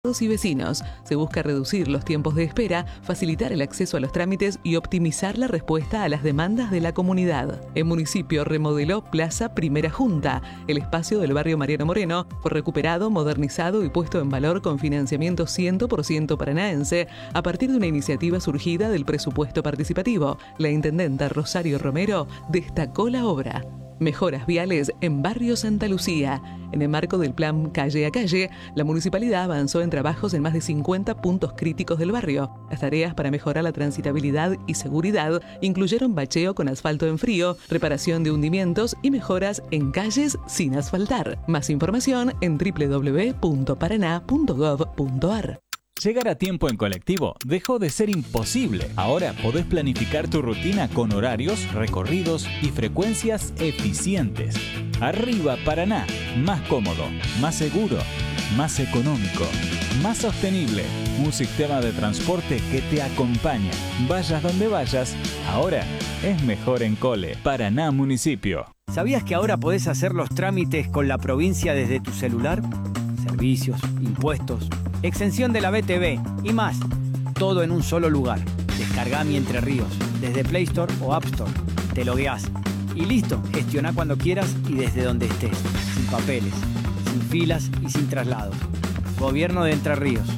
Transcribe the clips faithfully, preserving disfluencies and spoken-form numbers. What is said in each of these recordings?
y vecinos. Se busca reducir los tiempos de espera, facilitar el acceso a los trámites y optimizar la respuesta a las demandas de la comunidad. El municipio remodeló Plaza Primera Junta. El espacio del barrio Mariano Moreno fue recuperado, modernizado y puesto en valor con financiamiento cien por ciento paranaense a partir de una iniciativa surgida del presupuesto participativo. La intendenta Rosario Romero destacó la obra. Mejoras viales en Barrio Santa Lucía. En el marco del plan Calle a Calle, la municipalidad avanzó en trabajos en más de cincuenta puntos críticos del barrio. Las tareas para mejorar la transitabilidad y seguridad incluyeron bacheo con asfalto en frío, reparación de hundimientos y mejoras en calles sin asfaltar. Más información en doble u doble u doble u punto paraná punto gov punto ar. Llegar a tiempo en colectivo dejó de ser imposible. Ahora podés planificar tu rutina con horarios, recorridos y frecuencias eficientes. Arriba Paraná, más cómodo, más seguro, más económico, más sostenible. Un sistema de transporte que te acompaña. Vayas donde vayas, ahora es mejor en Cole. Paraná Municipio. ¿Sabías que ahora podés hacer los trámites con la provincia desde tu celular? Servicios, impuestos, exención de la B T V y más. Todo en un solo lugar. Descargá Mi Entre Ríos desde Play Store o App Store. Te logueás y listo. Gestioná cuando quieras y desde donde estés. Sin papeles, sin filas y sin traslados. Gobierno de Entre Ríos.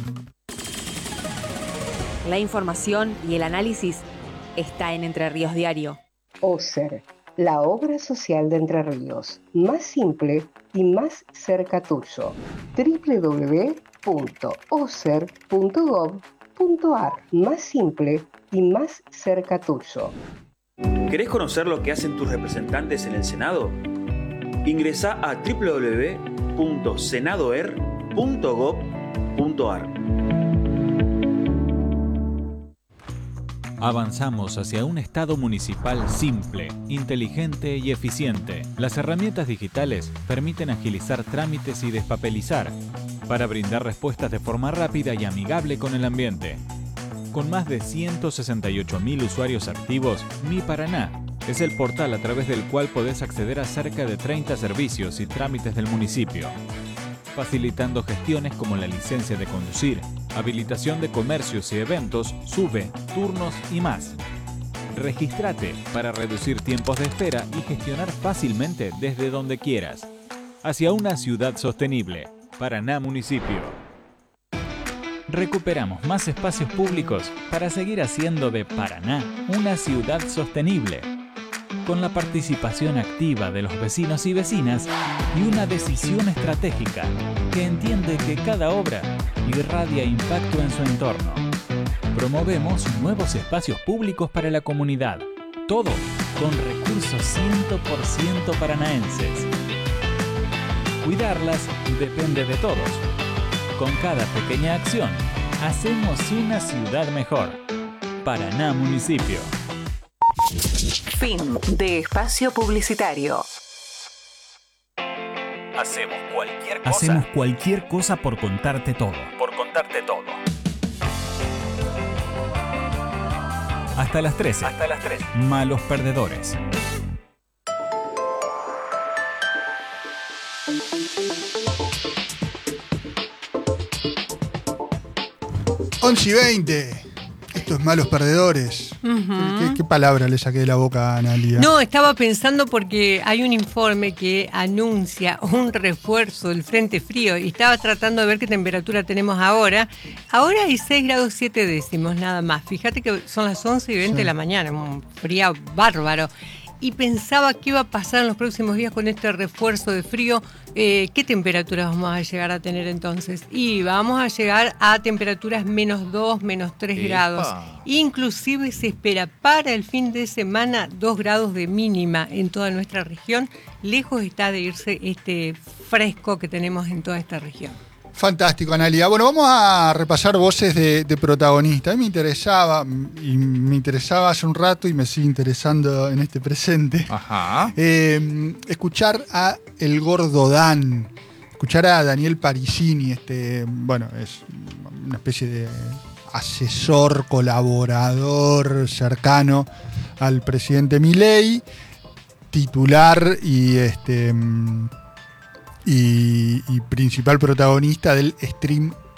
La información y el análisis está en Entre Ríos Diario. OSER, la obra social de Entre Ríos. Más simple y más cerca tuyo. doble u doble u doble u punto oser punto gov punto ar. Más simple y más cerca tuyo. ¿Querés conocer lo que hacen tus representantes en el Senado? Ingresá a doble u doble u doble u punto senadoer punto gov punto ar. Avanzamos hacia un Estado municipal simple, inteligente y eficiente. Las herramientas digitales permiten agilizar trámites y despapelizar para brindar respuestas de forma rápida y amigable con el ambiente. Con más de ciento sesenta y ocho mil usuarios activos, Mi Paraná es el portal a través del cual podés acceder a cerca de treinta servicios y trámites del municipio, facilitando gestiones como la licencia de conducir, habilitación de comercios y eventos, sube, turnos y más. Regístrate para reducir tiempos de espera y gestionar fácilmente desde donde quieras. Hacia una ciudad sostenible. Paraná Municipio. Recuperamos más espacios públicos para seguir haciendo de Paraná una ciudad sostenible, con la participación activa de los vecinos y vecinas y una decisión estratégica que entiende que cada obra irradia impacto en su entorno. Promovemos nuevos espacios públicos para la comunidad, todo con recursos cien por ciento paranaenses. Cuidarlas depende de todos. Con cada pequeña acción, hacemos una ciudad mejor. Paraná Municipio. Fin de espacio publicitario. Hacemos cualquier cosa. Hacemos cualquier cosa por contarte todo. Por contarte todo. Hasta las trece. Hasta las trece. Malos perdedores. once y veinte. Esto es Malos Perdedores. Uh-huh. ¿Qué, qué palabra le saqué de la boca a Analia? No, estaba pensando porque hay un informe que anuncia un refuerzo del frente frío y estaba tratando de ver qué temperatura tenemos ahora. Ahora hay seis grados siete décimos, nada más. Fíjate que son las once y veinte sí. de la mañana, un frío bárbaro. Y pensaba qué iba a pasar en los próximos días con este refuerzo de frío. Eh, ¿Qué temperaturas vamos a llegar a tener entonces? Y vamos a llegar a temperaturas menos dos, menos tres grados. Inclusive se espera para el fin de semana dos grados de mínima en toda nuestra región. Lejos está de irse este fresco que tenemos en toda esta región. Fantástico, Analia. Bueno, vamos a repasar voces de, de protagonistas. A mí me interesaba, y me interesaba hace un rato y me sigue interesando en este presente. Ajá. Eh, escuchar a El Gordo Dan, escuchar a Daniel Parisini, este, bueno, es una especie de asesor, colaborador cercano al presidente Milei, titular y este... Y, y principal protagonista del Stream